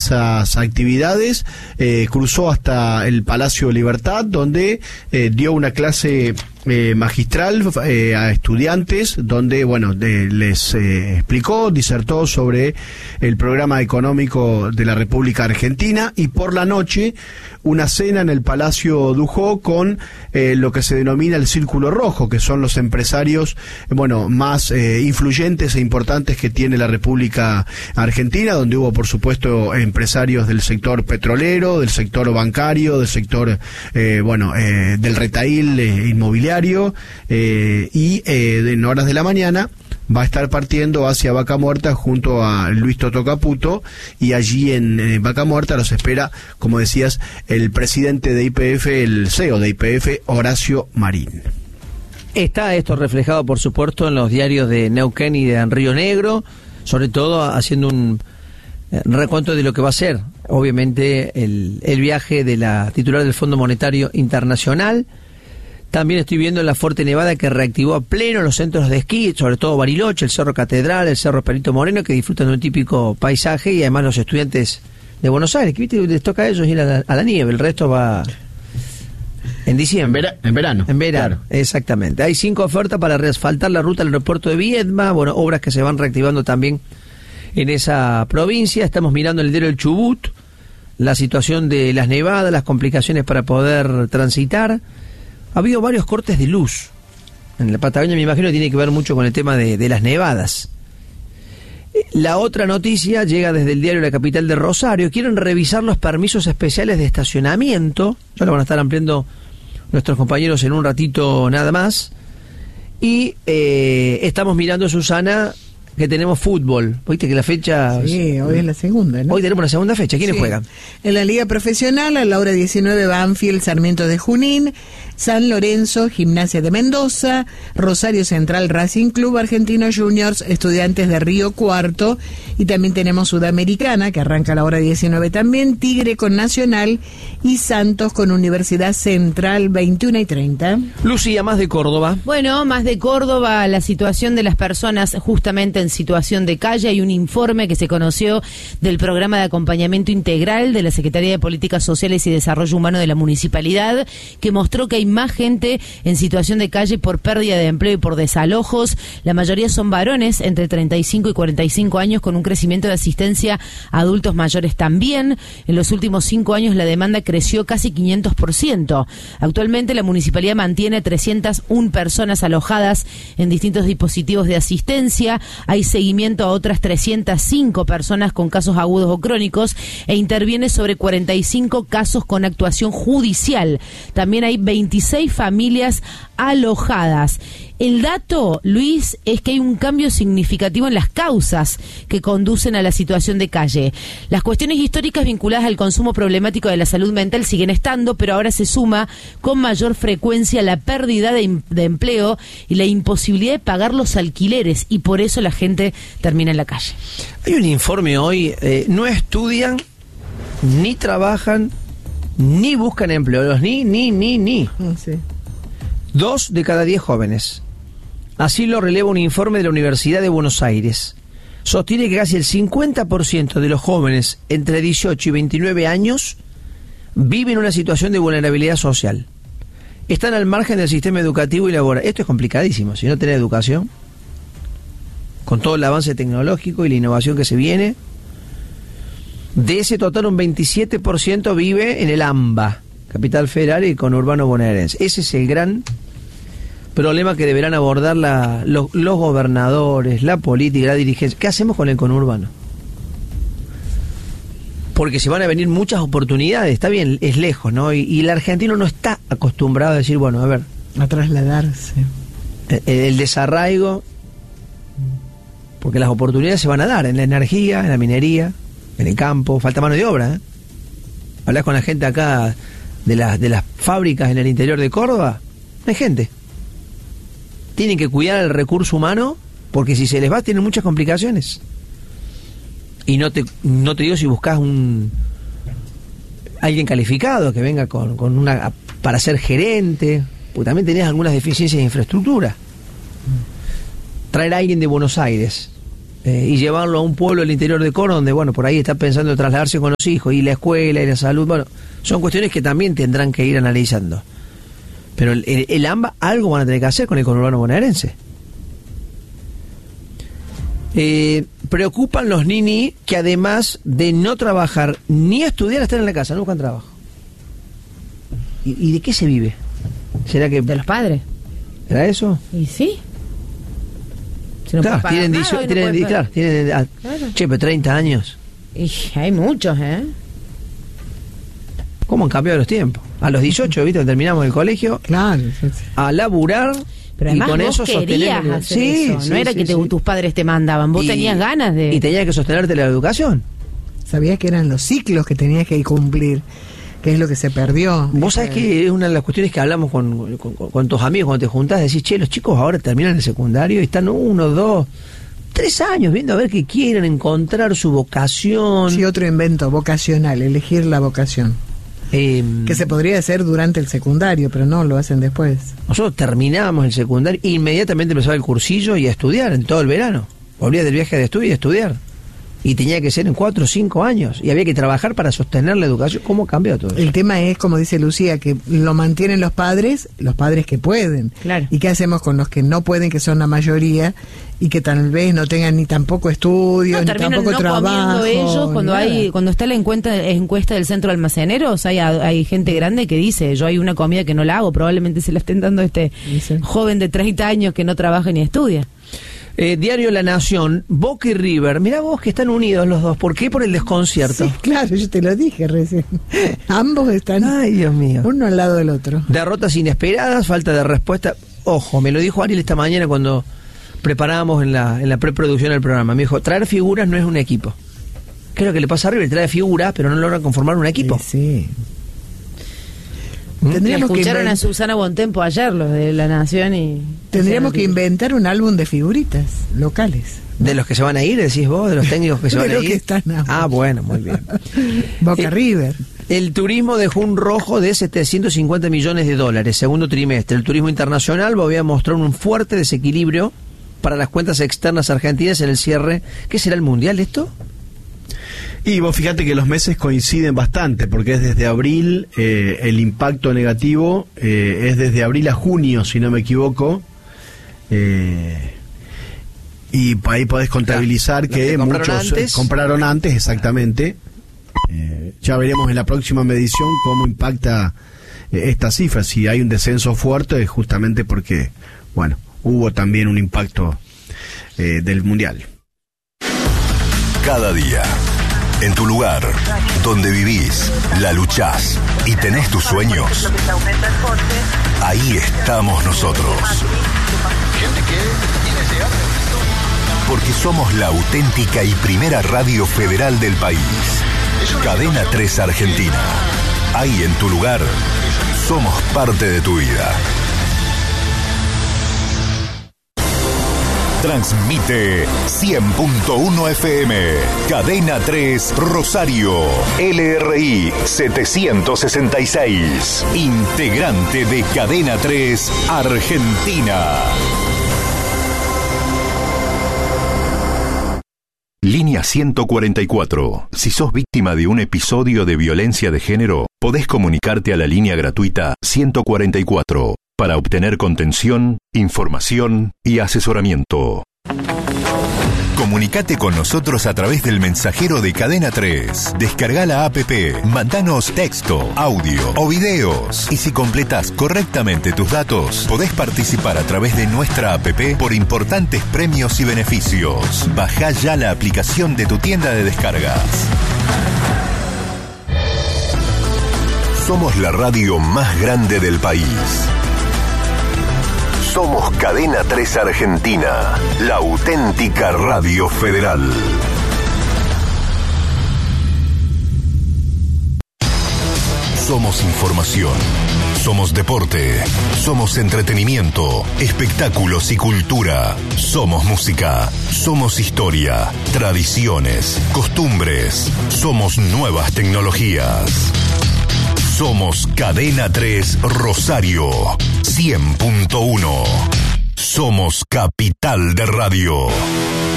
esas actividades, cruzó hasta el Palacio Libertad, donde dio una clase magistral a estudiantes, donde les explicó, disertó sobre el programa económico de la República Argentina, y por la noche una cena en el Palacio Dujó con lo que se denomina el Círculo Rojo, que son los empresarios más influyentes e importantes que tiene la República Argentina, donde hubo por supuesto empresarios del sector petrolero, del sector bancario, del sector del retail inmobiliario, y en horas de la mañana va a estar partiendo hacia Vaca Muerta junto a Luis Toto Caputo, y allí en Vaca Muerta los espera, como decías, el presidente de YPF, el CEO de YPF, Horacio Marín. Está esto reflejado, por supuesto, en los diarios de Neuquén y de Río Negro, sobre todo haciendo un recuento de lo que va a ser, obviamente, el viaje de la titular del Fondo Monetario Internacional. También estoy viendo la fuerte nevada que reactivó a pleno los centros de esquí, sobre todo Bariloche, el Cerro Catedral, el Cerro Perito Moreno, que disfrutan de un típico paisaje, y además los estudiantes de Buenos Aires, que les toca a ellos ir a la nieve, el resto va en diciembre. En verano. En verano, claro. Exactamente. Hay 5 ofertas para reasfaltar la ruta al aeropuerto de Viedma, obras que se van reactivando también en esa provincia. Estamos mirando en el diario El Chubut la situación de las nevadas, las complicaciones para poder transitar. Ha habido varios cortes de luz en la Patagonia, me imagino que tiene que ver mucho con el tema de las nevadas. La otra noticia llega desde el diario La Capital de Rosario. Quieren revisar los permisos especiales de estacionamiento. Ya lo van a estar ampliando nuestros compañeros en un ratito nada más. Y estamos mirando, Susana, que tenemos fútbol. ¿Viste que la fecha? Sí, hoy es la segunda, ¿no? Hoy tenemos la segunda fecha. ¿Quiénes juegan? En la Liga Profesional, a la hora 19, Banfield, Sarmiento de Junín, San Lorenzo, Gimnasia de Mendoza, Rosario Central, Racing Club, Argentinos Juniors, Estudiantes de Río Cuarto, y también tenemos Sudamericana, que arranca a la hora 19 también, Tigre con Nacional, y Santos con Universidad Central, 21:30. Lucía, más de Córdoba. Bueno, más de Córdoba, la situación de las personas justamente en situación de calle. Hay un informe que se conoció del programa de acompañamiento integral de la Secretaría de Políticas Sociales y Desarrollo Humano de la Municipalidad, que mostró que hay más gente en situación de calle por pérdida de empleo y por desalojos. La mayoría son varones entre 35 y 45 años, con un crecimiento de asistencia a adultos mayores también. En los últimos 5 años la demanda creció casi 500%. Actualmente la municipalidad mantiene 301 personas alojadas en distintos dispositivos de asistencia. Hay seguimiento a otras 305 personas con casos agudos o crónicos, e interviene sobre 45 casos con actuación judicial. También hay 26 familias alojadas. El dato, Luis, es que hay un cambio significativo en las causas que conducen a la situación de calle. Las cuestiones históricas vinculadas al consumo problemático de la salud mental siguen estando, pero ahora se suma con mayor frecuencia la pérdida de empleo y la imposibilidad de pagar los alquileres, y por eso la gente termina en la calle. Hay un informe hoy, no estudian, ni trabajan, ni buscan empleo, ni. Sí. 2 de cada 10 jóvenes. Así lo releva un informe de la Universidad de Buenos Aires. Sostiene que casi el 50% de los jóvenes entre 18 y 29 años viven en una situación de vulnerabilidad social. Están al margen del sistema educativo y laboral. Esto es complicadísimo. Si no tenés educación, con todo el avance tecnológico y la innovación que se viene, de ese total un 27% vive en el AMBA, Capital Federal y conurbano bonaerense. Ese es el gran problema que deberán abordar los gobernadores, la política, la dirigencia. ¿Qué hacemos con el conurbano? Porque se van a venir muchas oportunidades, está bien, es lejos, ¿no? Y el argentino no está acostumbrado a decir, bueno, a ver, A trasladarse. El desarraigo, porque las oportunidades se van a dar en la energía, en la minería, en el campo, falta mano de obra, ¿eh? Hablás con la gente acá de las fábricas en el interior de Córdoba, no hay gente. Tienen que cuidar el recurso humano, porque si se les va tienen muchas complicaciones. Y no te digo si buscas alguien calificado que venga con una para ser gerente, porque también tenés algunas deficiencias de infraestructura. Traer a alguien de Buenos Aires y llevarlo a un pueblo del interior de Córdoba, donde, bueno, por ahí está pensando en trasladarse con los hijos, y la escuela y la salud, bueno, son cuestiones que también tendrán que ir analizando. Pero el AMBA algo van a tener que hacer con el conurbano bonaerense. Preocupan los ninis que además de no trabajar ni estudiar, están en la casa, no buscan trabajo. ¿Y de qué se vive? ¿Será que de los padres? ¿Era eso? Y sí. Si no claro, tienen 18, claro, claro. Che, pero 30 años. Y hay muchos, ¿eh? ¿Cómo han cambiado los tiempos? A los 18, ¿viste? Terminamos el colegio. Claro. A laburar. Pero además y con vos eso querías hacer eso. No era que tus padres te mandaban. Vos tenías ganas de... Y tenías que sostenerte la educación. Sabías que eran los ciclos que tenías que cumplir, que es lo que se perdió. Vos sabés que es una de las cuestiones que hablamos con tus amigos cuando te juntás, decís, che, los chicos ahora terminan el secundario y están 1, 2, 3 años viendo a ver qué quieren, encontrar su vocación. Sí, otro invento vocacional, elegir la vocación. Que se podría hacer durante el secundario, pero no, lo hacen después. Nosotros terminábamos el secundario, inmediatamente empezaba el cursillo y a estudiar en todo el verano. Volvía del viaje de estudio y a estudiar. Y tenía que ser en 4 o 5 años. Y había que trabajar para sostener la educación. ¿Cómo cambió todo eso? El tema es, como dice Lucía, que lo mantienen los padres que pueden. Claro. ¿Y qué hacemos con los que no pueden, que son la mayoría, y que tal vez no tengan ni tampoco estudios, ni tampoco trabajo? Ellos, cuando está la encuesta del centro de almaceneros, hay gente grande que dice, yo hay una comida que no la hago, probablemente se la estén dando a este joven de 30 años que no trabaja ni estudia. Diario La Nación, Boca y River. Mirá vos que están unidos los dos. ¿Por qué? Por el desconcierto. Sí, claro, yo te lo dije recién. Ambos están, ay, Dios mío, uno al lado del otro. Derrotas inesperadas, falta de respuesta. Ojo, me lo dijo Ariel esta mañana cuando preparábamos en la preproducción del programa. Me dijo, traer figuras no es un equipo. ¿Qué es lo que le pasa a River? Trae figuras, pero no logran conformar un equipo. Sí. Escucharon a Susana Bontempo ayer, los de La Nación, y... Tendríamos que inventar un álbum de figuritas locales. ¿De los que se van a ir, decís vos? ¿De los técnicos que se van a ir? Que están ahora. Bueno, muy bien. Boca River. El turismo dejó un rojo de $750 millones, segundo trimestre. El turismo internacional volvió a mostrar un fuerte desequilibrio para las cuentas externas argentinas en el cierre. ¿Qué será el mundial esto? Y vos fíjate que los meses coinciden bastante, porque es desde abril, el impacto negativo es desde abril a junio, si no me equivoco, y ahí podés contabilizar que muchos compraron antes, exactamente. Ya veremos en la próxima medición cómo impacta esta cifra. Si hay un descenso fuerte, es justamente porque, bueno, hubo también un impacto del Mundial. Cada día, en tu lugar, donde vivís, la luchás y tenés tus sueños, ahí estamos nosotros. Porque somos la auténtica y primera radio federal del país. Cadena 3 Argentina. Ahí en tu lugar, somos parte de tu vida. Transmite 100.1 FM, Cadena 3 Rosario, LRI 766, integrante de Cadena 3 Argentina. Línea 144. Si sos víctima de un episodio de violencia de género, podés comunicarte a la línea gratuita 144 para obtener contención, información y asesoramiento. Comunicate con nosotros a través del mensajero de Cadena 3. Descarga la APP, mandanos texto, audio o videos. Y si completás correctamente tus datos, podés participar a través de nuestra APP por importantes premios y beneficios. Bajá ya la aplicación de tu tienda de descargas. Somos la radio más grande del país. Somos Cadena 3 Argentina, la auténtica radio federal. Somos información, somos deporte, somos entretenimiento, espectáculos y cultura. Somos música, somos historia, tradiciones, costumbres, somos nuevas tecnologías. Somos Cadena 3 Rosario 100.1. Somos capital de radio.